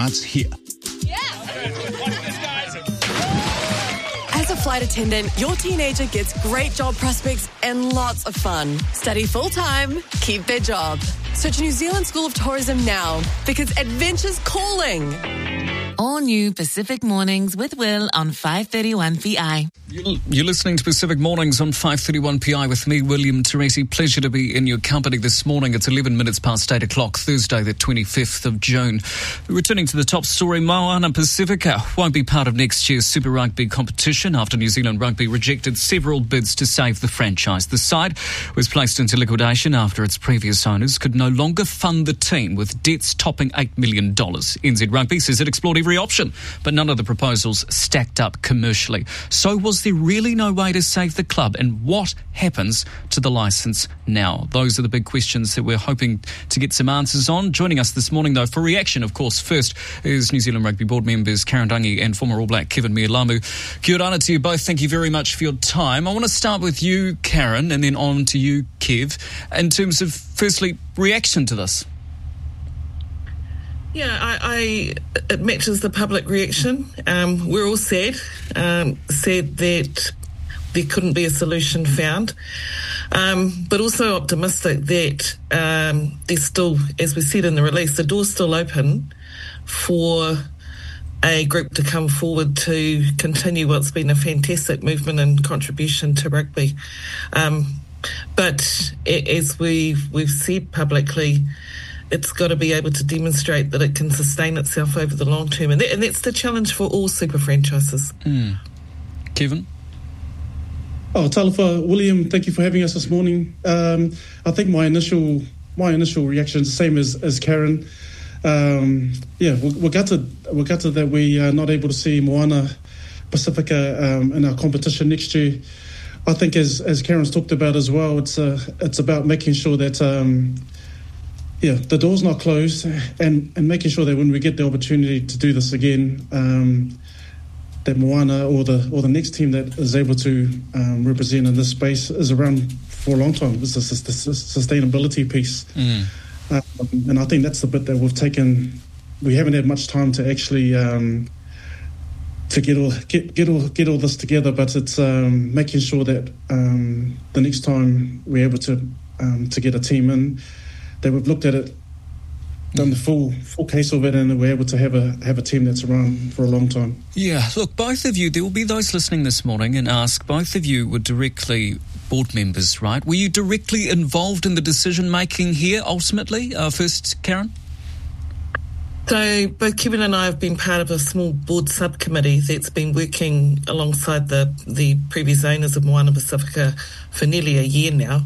It's here. As a flight attendant, your teenager gets great job prospects and lots of fun. Study full-time, keep their job. Search New Zealand School of Tourism now, because adventure's calling. All new Pacific Mornings with Will on 531 PI. You're listening to Pacific Mornings on 531 PI with me, William Teresi. Pleasure to be in your company this morning. It's 11 minutes past 8 o'clock, Thursday, the 25th of June. Returning to the top story, Moana Pacifica won't be part of next year's Super Rugby competition after New Zealand Rugby rejected several bids to save the franchise. The side was placed into liquidation after its previous owners could no longer fund the team, with debts topping $8 million. NZ Rugby says it explored every option, but none of the proposals stacked up commercially. So was there really no way to save the club? And what happens to the licence now? Those are the big questions that we're hoping to get some answers on. Joining us this morning, though, for reaction, of course, first is New Zealand Rugby board members Karen Rangi and former All Black Kevin Mealamu. Kia ora to you both. Thank you very much for your time. I want to start with you, Karen, and then on to you, Kev, in terms of, firstly, reaction to this. Yeah, it matches the public reaction. We're all sad that there couldn't be a solution found, but also optimistic that there's still, as we said in the release, the door's still open for a group to come forward to continue what's been a fantastic movement and contribution to rugby. But as we've said publicly, it's got to be able to demonstrate that it can sustain itself over the long term. And that's the challenge for all super franchises. Kevin? Oh, talofa, William, thank you for having us this morning. I think my initial reaction is the same as Karen. We're gutted that we are not able to see Moana Pacifica in our competition next year. I think as Karen's talked about as well, it's about making sure that the door's not closed, and making sure that when we get the opportunity to do this again, that Moana or the next team that is able to represent in this space is around for a long time. It's the sustainability piece, and I think that's the bit that we've taken. We haven't had much time to actually to get all this together, but it's making sure that the next time we're able to get a team in, that we've looked at it, done the full case of it, and we're able to have a team that's around for a long time. Yeah, look, both of you, there will be those listening this morning and ask, both of you were directly board members, right? Were you directly involved in the decision-making here, ultimately? First, Karen? So both Kevin and I have been part of a small board subcommittee that's been working alongside the previous owners of Moana Pacifica for nearly a year now,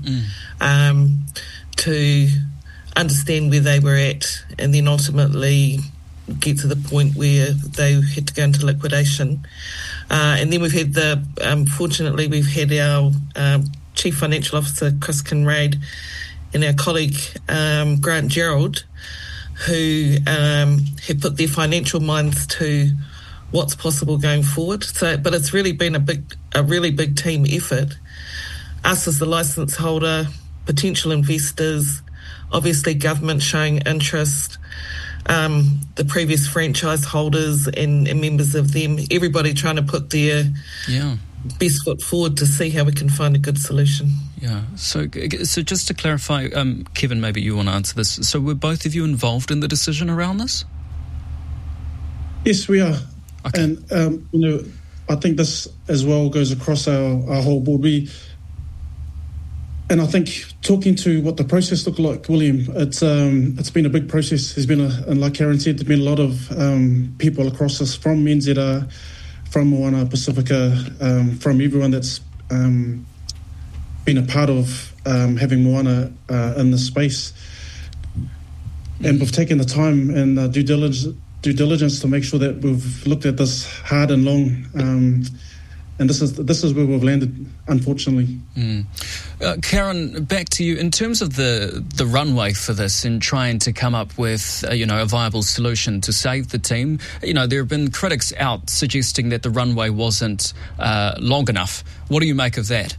to understand where they were at, and then ultimately get to the point where they had to go into liquidation. And then we've had fortunately we've had our Chief Financial Officer, Chris Kinraid, and our colleague, Grant Gerald, who have put their financial minds to what's possible going forward. But it's really been a really big team effort. Us as the licence holder, potential investors, obviously government showing interest, the previous franchise holders and members of them, everybody trying to put their best foot forward to see how we can find a good solution. Yeah, so just to clarify, Kevin, maybe you want to answer this. So were both of you involved in the decision around this? Yes, we are. Okay. And, I think this as well goes across our whole board. And I think talking to what the process looked like, William, it's been a big process. There's been and like Karen said, there's been a lot of people across us from NZR, from Moana Pacifica, from everyone that's been a part of having Moana in this space. And we've taken the time and due diligence to make sure that we've looked at this hard and long. And this is where we've landed, unfortunately. Karen, back to you. In terms of the runway for this and trying to come up with a viable solution to save the team, there have been critics out suggesting that the runway wasn't long enough. What do you make of that?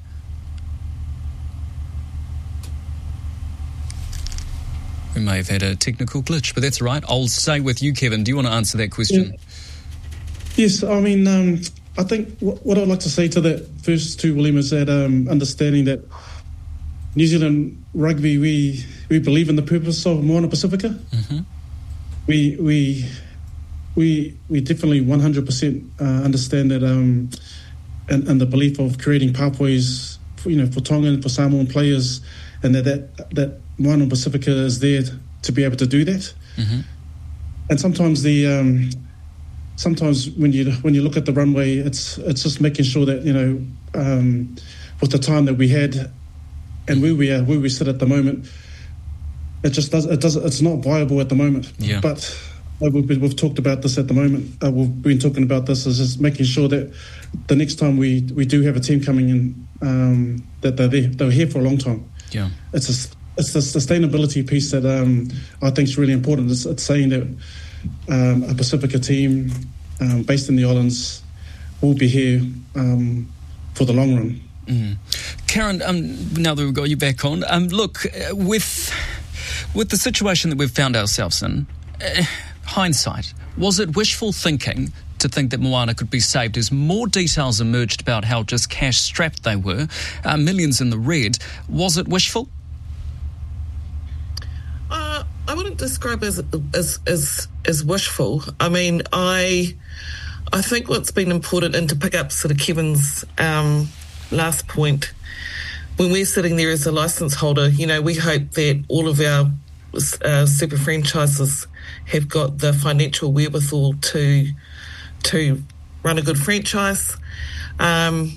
We may have had a technical glitch, but that's all right. I'll stay with you, Kevin. Do you want to answer that question? Yeah. Yes, I mean, I think what I'd like to say to that first to William is that understanding that New Zealand rugby, we believe in the purpose of Moana Pacifica. Mm-hmm. We definitely 100% understand that and the belief of creating pathways for Tongan, for Samoan players, and that Moana Pacifica is there to be able to do that. Mm-hmm. And sometimes sometimes when you look at the runway, it's just making sure that with the time that we had and where we sit at the moment, it's not viable at the moment. Yeah. But we've talked about this at the moment. We've been talking about this as just making sure that the next time we do have a team coming in, that they're here for a long time. Yeah. It's the sustainability piece that I think is really important. It's saying that a Pacifica team based in the islands will be here for the long run. Mm. Karen, now that we've got you back on, look, with the situation that we've found ourselves in, hindsight, was it wishful thinking to think that Moana could be saved as more details emerged about how just cash-strapped they were, millions in the red? Was it wishful? I wouldn't describe it as wishful. I mean, I think what's been important, and to pick up sort of Kevin's last point, when we're sitting there as a licence holder, we hope that all of our super franchises have got the financial wherewithal to run a good franchise, and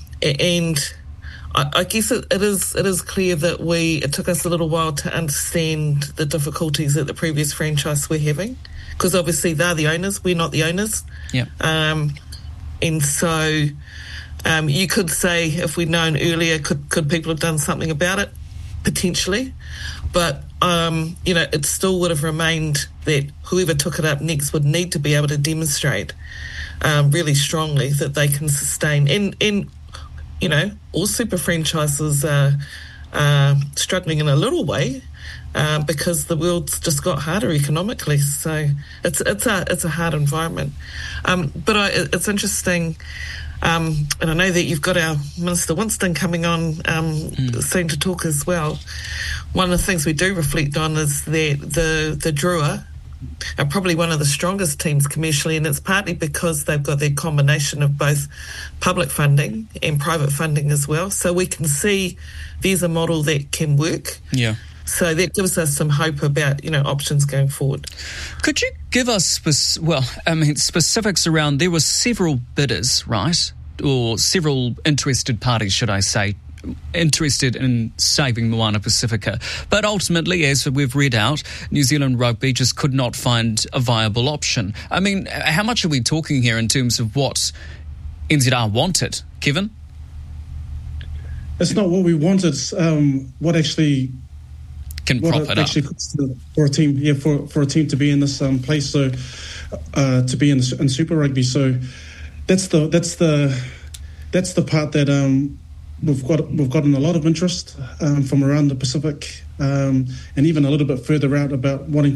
I guess it is clear that it took us a little while to understand the difficulties that the previous franchise were having, because obviously they're the owners, we're not the owners. Yeah. And so you could say, if we'd known earlier, could people have done something about it? Potentially. But, it still would have remained that whoever took it up next would need to be able to demonstrate really strongly that they can sustain. And all super franchises are struggling in a little way because the world's just got harder economically. So it's a hard environment. But it's interesting. And I know that you've got our Minister Winston coming on soon to talk as well. One of the things we do reflect on is that the Drua are probably one of the strongest teams commercially, and it's partly because they've got their combination of both public funding and private funding as well. So we can see there's a model that can work. Yeah. So that gives us some hope about, options going forward. Could you give us, specifics around, there were several bidders, right? Or several interested parties, should I say, interested in saving Moana Pacifica. But ultimately, as we've read out, New Zealand Rugby just could not find a viable option. I mean, how much are we talking here in terms of what NZR wanted? Kevin? It's not what we wanted, it's what actually... can prop it up for a team, for a team to be in this place, so to be in Super Rugby. So that's the part that we've gotten a lot of interest from around the Pacific, and even a little bit further out about wanting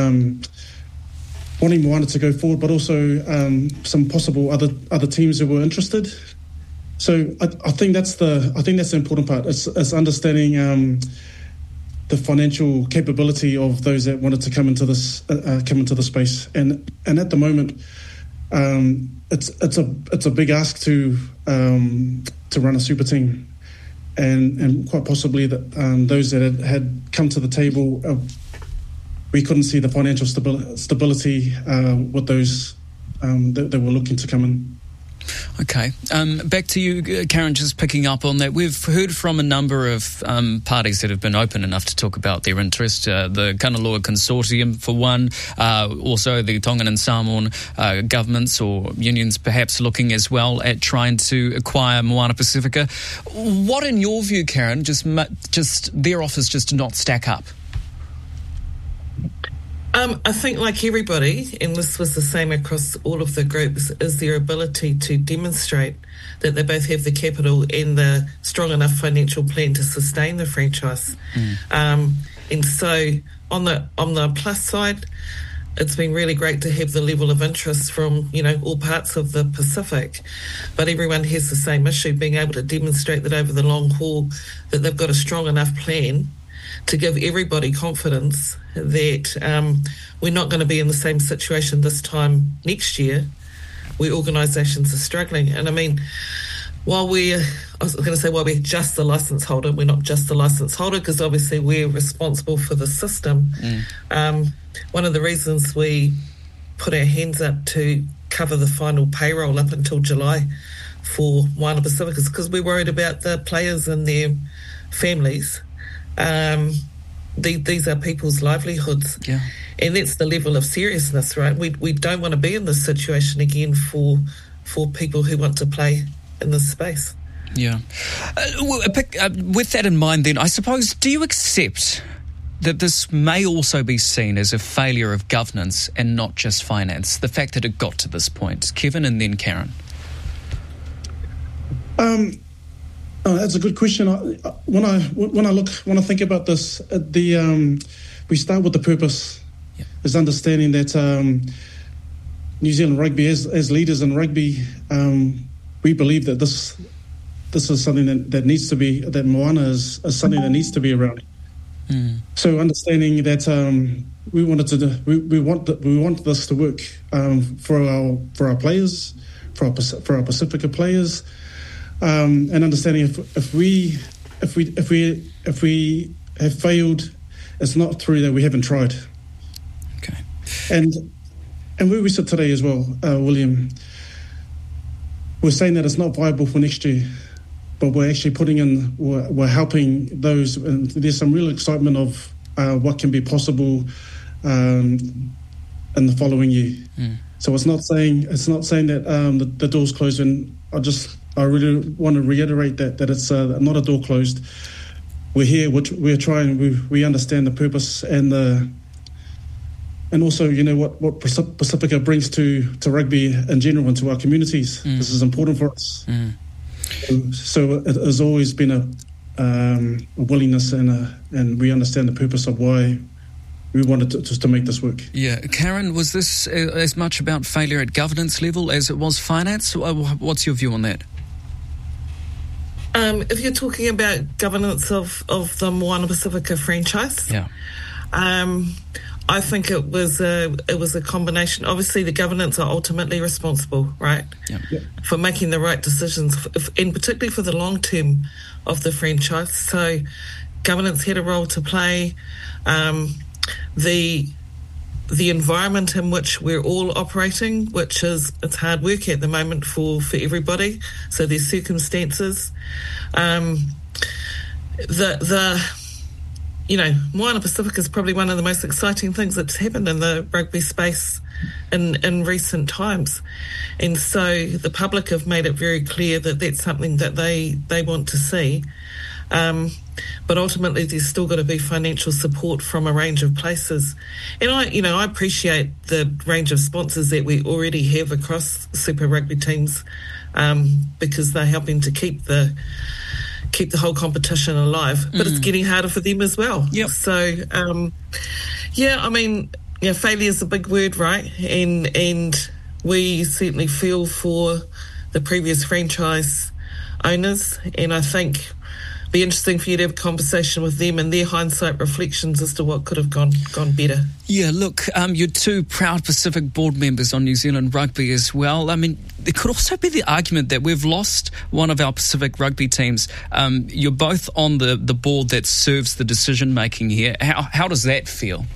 Moana to go forward, but also some possible other teams that were interested. So I think that's the important part. It's understanding. The financial capability of those that wanted to come into the space, and at the moment, it's a big ask to run a super team, and quite possibly that those that had come to the table, we couldn't see the financial stability with those that were looking to come in. Okay. Back to you, Karen, just picking up on that. We've heard from a number of parties that have been open enough to talk about their interest. The Kanaloa Consortium, for one, also the Tongan and Samoan governments or unions perhaps looking as well at trying to acquire Moana Pacifica. What, in your view, Karen, just their offers just do not stack up? I think, like everybody, and this was the same across all of the groups, is their ability to demonstrate that they both have the capital and the strong enough financial plan to sustain the franchise. And so on the plus side, it's been really great to have the level of interest from, all parts of the Pacific. But everyone has the same issue, being able to demonstrate that over the long haul that they've got a strong enough plan to give everybody confidence that we're not going to be in the same situation this time next year where organisations are struggling. And I mean, while we're just the licence holder, we're not just the licence holder, because obviously we're responsible for the system. One of the reasons we put our hands up to cover the final payroll up until July for Moana Pacific is because we're worried about the players and their families. These are people's livelihoods. Yeah. And that's the level of seriousness, right? We don't want to be in this situation again for people who want to play in this space. Yeah. With that in mind then, I suppose, do you accept that this may also be seen as a failure of governance and not just finance, the fact that it got to this point? Kevin and then Karen. That's a good question. When I think about this, we start with the purpose. Yeah. Is understanding that New Zealand rugby, as leaders in rugby, we believe that this is something that needs to be, that Moana is something that needs to be around. So understanding that we want this to work for our players, for our Pacifica players, and understanding if we have failed, it's not through that we haven't tried. Okay. And where we sit today as well, William, we're saying that it's not viable for next year, but we're actually we're helping those, and there's some real excitement of what can be possible in the following year. So it's not saying that the door's closed, and I really want to reiterate that it's not a door closed. We're here, we're trying, we understand the purpose and also, what Pacifica brings to rugby in general and to our communities. This is important for us. So it has always been a willingness and we understand the purpose of why we wanted to make this work. Yeah. Karen, was this as much about failure at governance level as it was finance? What's your view on that? If you're talking about governance of the Moana Pacifica franchise, yeah. I think it was a combination. Obviously, the governance are ultimately responsible, right, for making the right decisions, and particularly for the long term of the franchise. So, governance had a role to play. The environment in which we're all operating, which is it's hard work at the moment for everybody. So there's circumstances. Moana Pacific is probably one of the most exciting things that's happened in the rugby space in recent times. And so the public have made it very clear that that's something that they want to see. But ultimately there's still got to be financial support from a range of places. And I appreciate the range of sponsors that we already have across Super Rugby teams, because they're helping to keep the whole competition alive, but it's getting harder for them as well. Yep. So, failure is a big word, right? And we certainly feel for the previous franchise owners, and I think it'd be interesting for you to have a conversation with them and their hindsight reflections as to what could have gone better. Yeah, look, you're two proud Pacific board members on New Zealand Rugby as well. I mean, there could also be the argument that we've lost one of our Pacific rugby teams. You're both on the board that serves the decision-making here. How does that feel?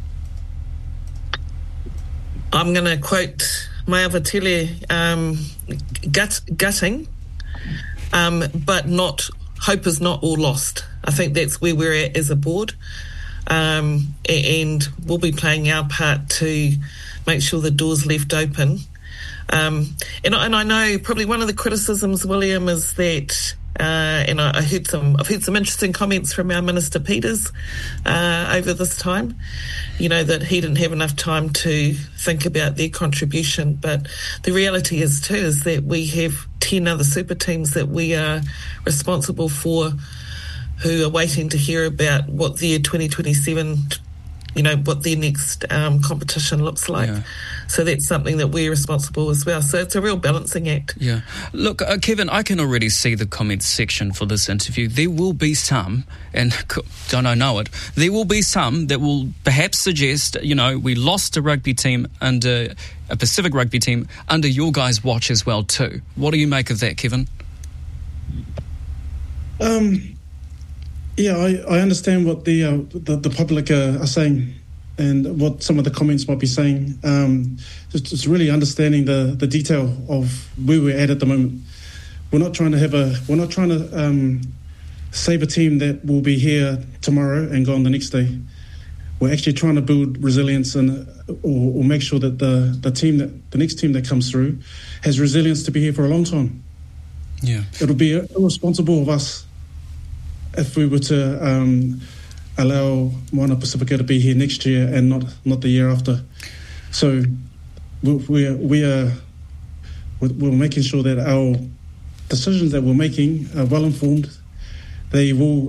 I'm going to quote Maiavatele, gutting, but not... Hope is not all lost. I think that's where we're at as a board, and we'll be playing our part to make sure the door's left open. And I know probably one of the criticisms, William, is that, and I've heard some interesting comments from our Minister Peters over this time, that he didn't have enough time to think about their contribution. But the reality is that we have 10 other super teams that we are responsible for, who are waiting to hear about what their 2027 what their next competition looks like. Yeah. So that's something that we're responsible as well. So it's a real balancing act. Yeah. Look, Kevin, I can already see the comments section for this interview. There will be some, and don't I know it, there will be some that will perhaps suggest, we lost a rugby team under a Pacific rugby team under your guys' watch as well too. What do you make of that, Kevin? Yeah, I understand what the public are saying and what some of the comments might be saying. Just really understanding the detail of where we're at the moment. We're not trying to save a team that will be here tomorrow and go on the next day. We're actually trying to build resilience or make sure that the next team that comes through has resilience to be here for a long time. Yeah, it'll be irresponsible of us if we were to allow Moana Pacifica to be here next year and not the year after. So we're making sure that our decisions that we're making are well informed. They will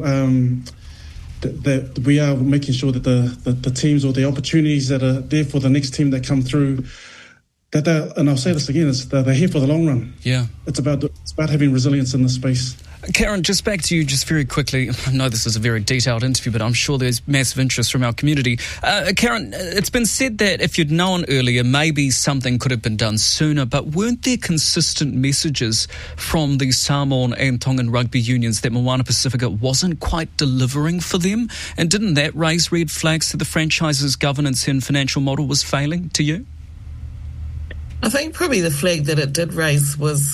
that we are making sure that the teams or the opportunities that are there for the next team that come through, that and I'll say this again, they're here for the long run. Yeah, it's about having resilience in this space. Karen, just back to you just very quickly. I know this is a very detailed interview, but I'm sure there's massive interest from our community. Karen, it's been said that if you'd known earlier, maybe something could have been done sooner, but weren't there consistent messages from the Samoan and Tongan rugby unions that Moana Pacifica wasn't quite delivering for them? And didn't that raise red flags that the franchise's governance and financial model was failing to you? I think probably the flag that it did raise was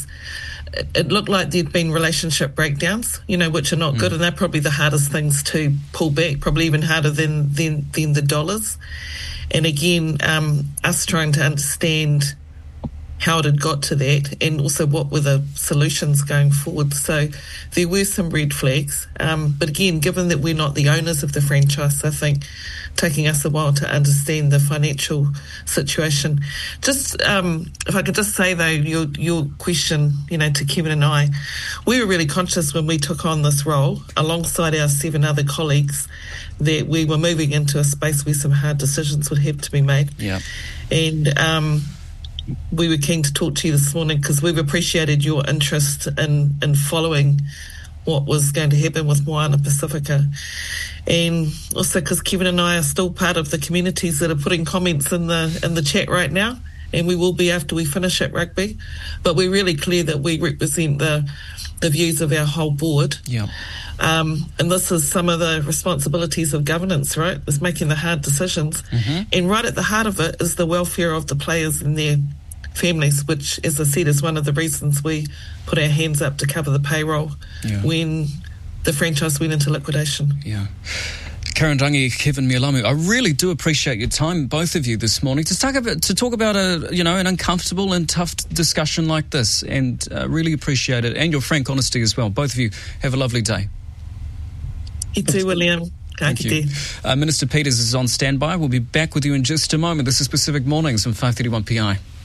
it looked like there'd been relationship breakdowns, which are not good, and they're probably the hardest things to pull back, probably even harder than the dollars. And again, us trying to understand how it had got to that and also what were the solutions going forward. So there were some red flags. But again, given that we're not the owners of the franchise, I think taking us a while to understand the financial situation. Just if I could just say though, your question, to Kevin and I, we were really conscious when we took on this role alongside our 7 other colleagues that we were moving into a space where some hard decisions would have to be made. Yeah. And we were keen to talk to you this morning because we've appreciated your interest in following what was going to happen with Moana Pacifica, and also because Kevin and I are still part of the communities that are putting comments in the chat right now, and we will be after we finish at rugby. But we're really clear that we represent the views of our whole board. Yeah. And this is some of the responsibilities of governance, right? Is making the hard decisions. Mm-hmm. And right at the heart of it is the welfare of the players and their families, which, as I said, is one of the reasons we put our hands up to cover the payroll when the franchise went into liquidation. Yeah. Karen Rangi, Kevin Mialamu, I really do appreciate your time, both of you, this morning, to talk about an uncomfortable and tough discussion like this, and really appreciate it, and your frank honesty as well. Both of you, have a lovely day. You too, William. Thank you. Minister Peters is on standby. We'll be back with you in just a moment. This is Pacific Mornings on 531 PI.